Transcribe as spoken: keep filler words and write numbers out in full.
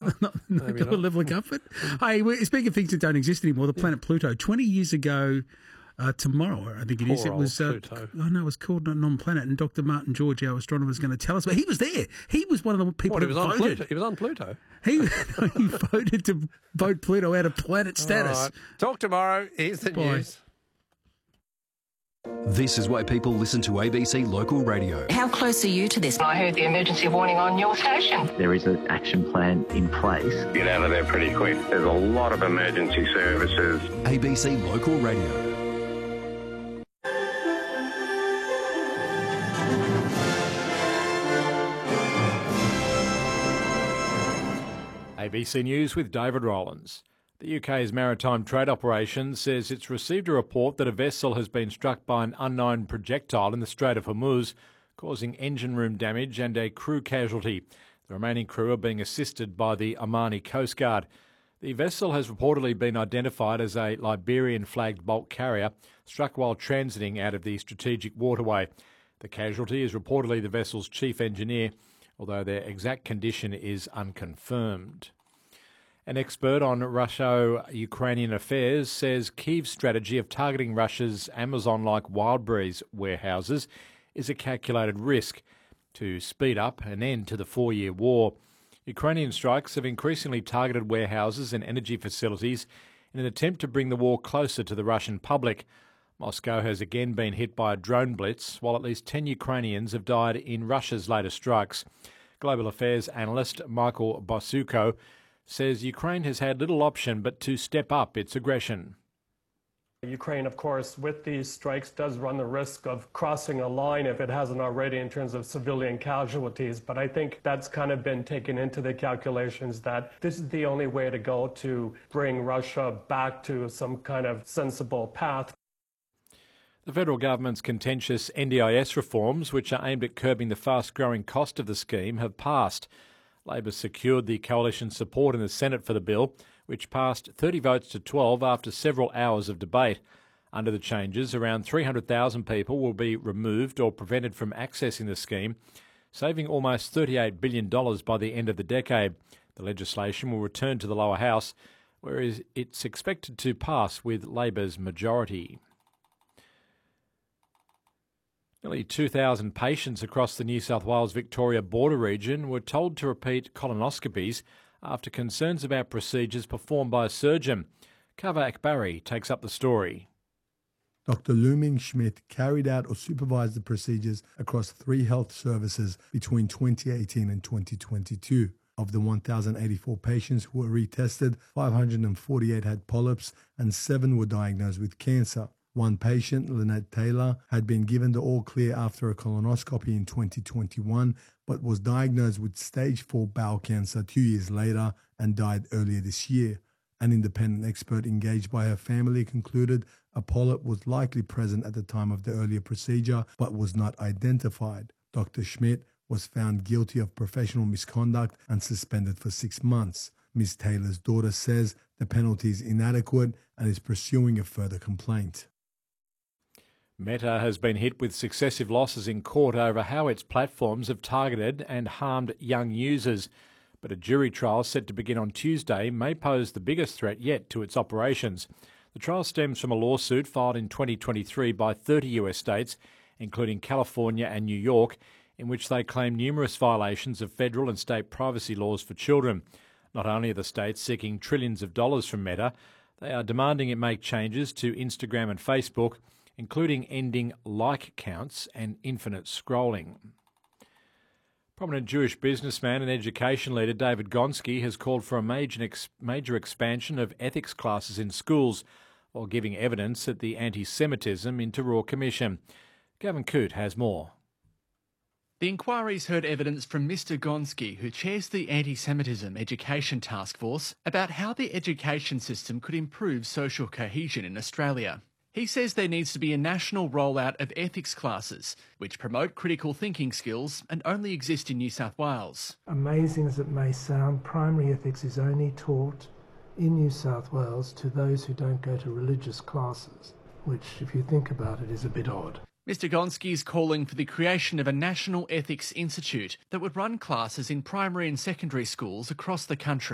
not, not Maybe to a not. level of comfort. Hey, we- speaking of things that don't exist anymore, the planet Pluto. Twenty years ago, uh, tomorrow, I think it is. Poor It was. old Uh, Pluto. oh no, it was called a non-planet, and Doctor Martin George, our astronomer, was going to tell us. But he was there. He was one of the people What, he who was on voted. Pluto? He was on Pluto. He, he voted to vote Pluto out of planet status. All right. Talk tomorrow. Here's the Bye. news. This is why people listen to A B C Local Radio. How close are you to this? I heard the emergency warning on your station. There is an action plan in place. Get out of there pretty quick. There's a lot of emergency services. A B C Local Radio. A B C News with David Rowlands. The U K's Maritime Trade Operation says it's received a report that a vessel has been struck by an unknown projectile in the Strait of Hormuz, causing engine room damage and a crew casualty. The remaining crew are being assisted by the Omani Coast Guard. The vessel has reportedly been identified as a Liberian-flagged bulk carrier struck while transiting out of the strategic waterway. The casualty is reportedly the vessel's chief engineer, although their exact condition is unconfirmed. An expert on Russo-Ukrainian affairs says Kyiv's strategy of targeting Russia's Amazon-like Wildberries warehouses is a calculated risk to speed up an end to the four-year war. Ukrainian strikes have increasingly targeted warehouses and energy facilities in an attempt to bring the war closer to the Russian public. Moscow has again been hit by a drone blitz, while at least ten Ukrainians have died in Russia's latest strikes. Global affairs analyst Michael Bosuko says Ukraine has had little option but to step up its aggression. Ukraine, of course, with these strikes does run the risk of crossing a line if it hasn't already in terms of civilian casualties. But I think that's kind of been taken into the calculations that this is the only way to go to bring Russia back to some kind of sensible path. The federal government's contentious N D I S reforms, which are aimed at curbing the fast-growing cost of the scheme, have passed. Labor secured the coalition support in the Senate for the bill, which passed thirty votes to twelve after several hours of debate. Under the changes, around three hundred thousand people will be removed or prevented from accessing the scheme, saving almost thirty-eight billion dollars by the end of the decade. The legislation will return to the lower house, where it's expected to pass with Labor's majority. Nearly two thousand patients across the New South Wales-Victoria border region were told to repeat colonoscopies after concerns about procedures performed by a surgeon. Kava Akbari takes up the story. Doctor Luming Schmidt carried out or supervised the procedures across three health services between twenty eighteen and twenty twenty-two. Of the one thousand eighty-four patients who were retested, five hundred forty-eight had polyps and seven were diagnosed with cancer. One patient, Lynette Taylor, had been given the all-clear after a colonoscopy in twenty twenty-one, but was diagnosed with stage four bowel cancer two years later and died earlier this year. An independent expert engaged by her family concluded a polyp was likely present at the time of the earlier procedure, but was not identified. Doctor Schmidt was found guilty of professional misconduct and suspended for six months. Miz Taylor's daughter says the penalty is inadequate and is pursuing a further complaint. Meta has been hit with successive losses in court over how its platforms have targeted and harmed young users. But a jury trial set to begin on Tuesday may pose the biggest threat yet to its operations. The trial stems from a lawsuit filed in twenty twenty-three by thirty U S states, including California and New York, in which they claim numerous violations of federal and state privacy laws for children. Not only are the states seeking trillions of dollars from Meta, they are demanding it make changes to Instagram and Facebook, including ending like counts and infinite scrolling. Prominent Jewish businessman and education leader David Gonski has called for a major, ex- major expansion of ethics classes in schools, while giving evidence at the Anti-Semitism into Royal Commission. Gavin Coote has more. The inquiry's heard evidence from Mister Gonski, who chairs the Anti-Semitism Education Task Force, about how the education system could improve social cohesion in Australia. He says there needs to be a national rollout of ethics classes, which promote critical thinking skills and only exist in New South Wales. Amazing as it may sound, primary ethics is only taught in New South Wales to those who don't go to religious classes, which, if you think about it, is a bit odd. Mister Gonski is calling for the creation of a National Ethics Institute that would run classes in primary and secondary schools across the country.